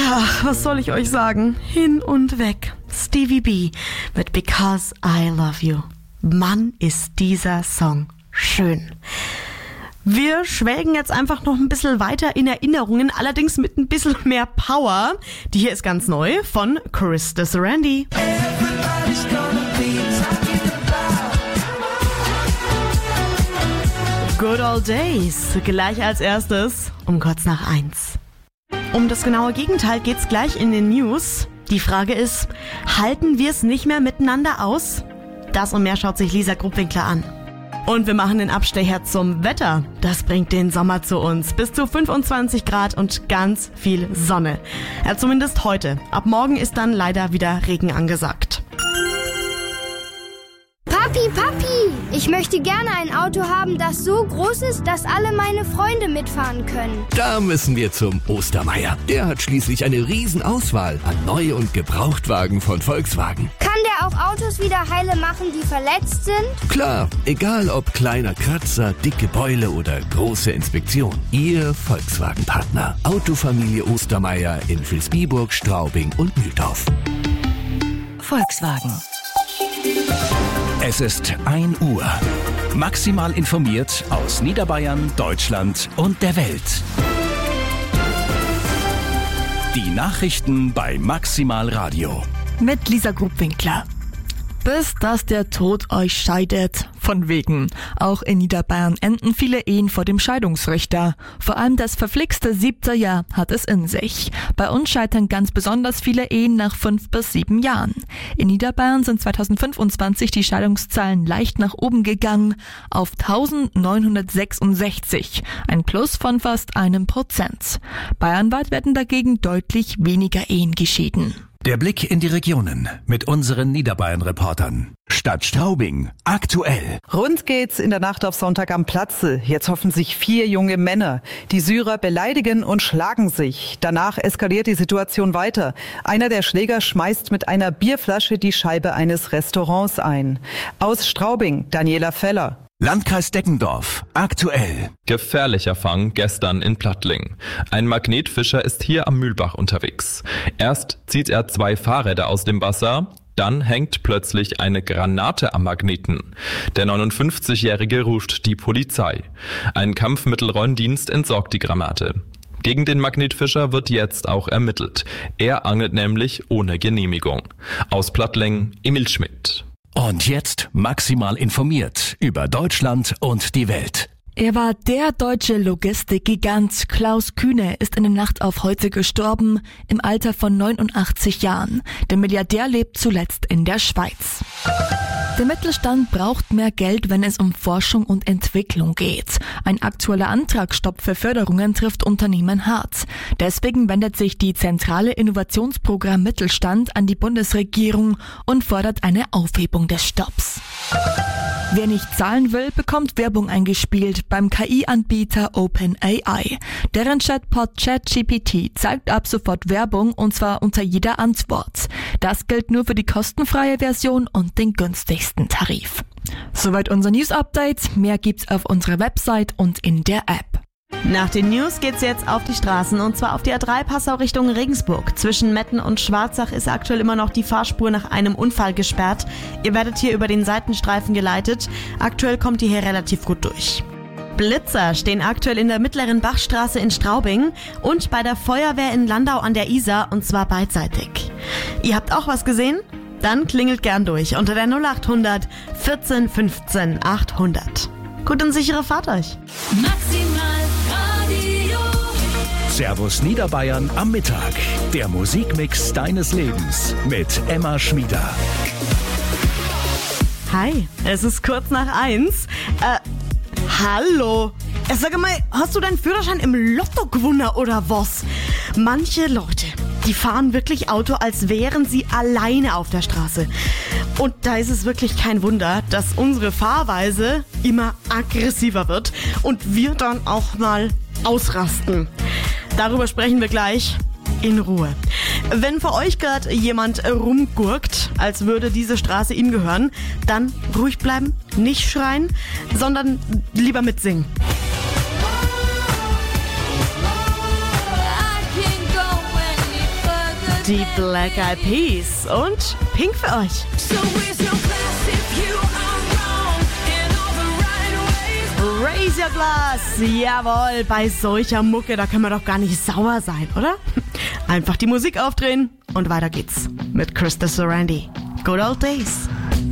Ach, was soll ich euch sagen? Hin und weg. Stevie B mit Because I Love You. Mann, ist dieser Song schön. Wir schwelgen jetzt einfach noch ein bisschen weiter in Erinnerungen, allerdings mit ein bisschen mehr Power. Die hier ist ganz neu von Chris Desirandi. Good Old Days, gleich als erstes um kurz nach 1. Um das genaue Gegenteil geht's gleich in den News. Die Frage ist, halten wir es nicht mehr miteinander aus? Das und mehr schaut sich Lisa Gruppwinkler an. Und wir machen den Abstecher zum Wetter. Das bringt den Sommer zu uns. Bis zu 25 Grad und ganz viel Sonne. Ja, zumindest heute. Ab morgen ist dann leider wieder Regen angesagt. Papi, ich möchte gerne ein Auto haben, das so groß ist, dass alle meine Freunde mitfahren können. Da müssen wir zum Ostermeier. Der hat schließlich eine Riesenauswahl an Neu- und Gebrauchtwagen von Volkswagen. Kann der auch Autos wieder heile machen, die verletzt sind? Klar, egal ob kleiner Kratzer, dicke Beule oder große Inspektion. Ihr Volkswagen-Partner. Autofamilie Ostermeier in Vilsbiburg, Straubing und Mühldorf. Volkswagen. Es ist 1 Uhr. Maximal informiert aus Niederbayern, Deutschland und der Welt. Die Nachrichten bei Maximal Radio. Mit Lisa Gruppwinkler. Bis dass der Tod euch scheidet. Von wegen. Auch in Niederbayern enden viele Ehen vor dem Scheidungsrichter. Vor allem das verflixte 7. Jahr hat es in sich. Bei uns scheitern ganz besonders viele Ehen nach 5 bis 7 Jahren. In Niederbayern sind 2025 die Scheidungszahlen leicht nach oben gegangen auf 1966. Ein Plus von fast 1%. Bayernweit werden dagegen deutlich weniger Ehen geschieden. Der Blick in die Regionen mit unseren Niederbayern-Reportern. Stadt Straubing, aktuell. Rund geht's in der Nacht auf Sonntag am Platze. Jetzt hoffen sich 4 junge Männer. Die Syrer beleidigen und schlagen sich. Danach eskaliert die Situation weiter. Einer der Schläger schmeißt mit einer Bierflasche die Scheibe eines Restaurants ein. Aus Straubing, Daniela Feller. Landkreis Deggendorf, aktuell. Gefährlicher Fang gestern in Plattling. Ein Magnetfischer ist hier am Mühlbach unterwegs. Erst zieht er 2 Fahrräder aus dem Wasser, dann hängt plötzlich eine Granate am Magneten. Der 59-Jährige ruft die Polizei. Ein Kampfmittelräumdienst entsorgt die Granate. Gegen den Magnetfischer wird jetzt auch ermittelt. Er angelt nämlich ohne Genehmigung. Aus Plattling, Emil Schmidt. Und jetzt maximal informiert über Deutschland und die Welt. Er war der deutsche Logistikgigant. Klaus Kühne ist in der Nacht auf heute gestorben, im Alter von 89 Jahren. Der Milliardär lebt zuletzt in der Schweiz. Der Mittelstand braucht mehr Geld, wenn es um Forschung und Entwicklung geht. Ein aktueller Antragsstopp für Förderungen trifft Unternehmen hart. Deswegen wendet sich die zentrale Innovationsprogramm Mittelstand an die Bundesregierung und fordert eine Aufhebung des Stopps. Wer nicht zahlen will, bekommt Werbung eingespielt beim KI-Anbieter OpenAI. Deren Chatbot ChatGPT zeigt ab sofort Werbung und zwar unter jeder Antwort. Das gilt nur für die kostenfreie Version und den günstigsten Tarif. Soweit unser News-Update. Mehr gibt's auf unserer Website und in der App. Nach den News geht's jetzt auf die Straßen und zwar auf die A3 Passau Richtung Regensburg. Zwischen Metten und Schwarzach ist aktuell immer noch die Fahrspur nach einem Unfall gesperrt. Ihr werdet hier über den Seitenstreifen geleitet. Aktuell kommt ihr hier relativ gut durch. Blitzer stehen aktuell in der Mittleren Bachstraße in Straubing und bei der Feuerwehr in Landau an der Isar und zwar beidseitig. Ihr habt auch was gesehen? Dann klingelt gern durch unter der 0800 14 15 800. Gut und sichere Fahrt euch. Maximal Radio. Servus Niederbayern am Mittag. Der Musikmix deines Lebens mit Emma Schmieder. Hi, es ist kurz nach 1. Hallo. Sag mal, hast du deinen Führerschein im Lotto gewonnen oder was? Manche Leute, die fahren wirklich Auto, als wären sie alleine auf der Straße. Und da ist es wirklich kein Wunder, dass unsere Fahrweise immer aggressiver wird und wir dann auch mal ausrasten. Darüber sprechen wir gleich in Ruhe. Wenn für euch gerade jemand rumgurkt, als würde diese Straße ihm gehören, dann ruhig bleiben, nicht schreien, sondern lieber mitsingen. die Black Eyed Peas und Pink für euch. Raise your glass, jawohl, bei solcher Mucke, da kann man doch gar nicht sauer sein, oder? Einfach die Musik aufdrehen und weiter geht's mit Krista Sorandi. Good old days.